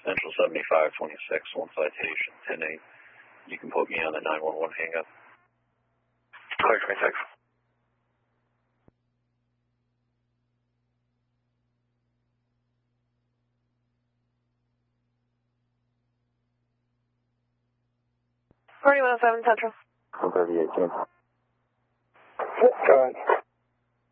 Central 7526, one citation, 10-8. You can put me on the 911 hang up. Clear 26. Party 107 Central. 138, 10. Go ahead.